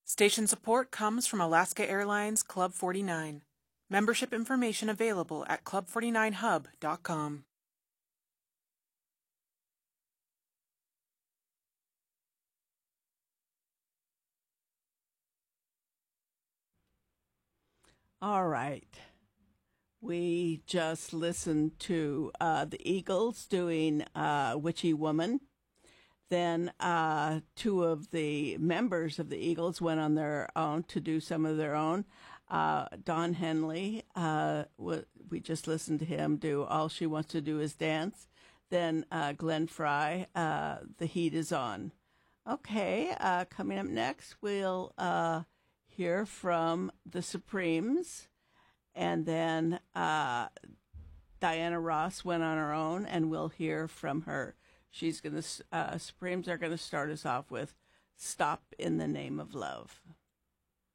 Station support comes from Alaska Airlines Club 49. Membership information available at club49hub.com. All right. We just listened to the Eagles doing Witchy Woman. Then two of the members of the Eagles went on their own to do some of their own. Don Henley, we just listened to him do All She Wants to Do Is Dance. Then Glenn Frey, The Heat Is On. Okay, coming up next, we'll hear from the Supremes. And then Diana Ross went on her own, and we'll hear from her. She's going to, Supremes are going to start us off with Stop in the Name of Love.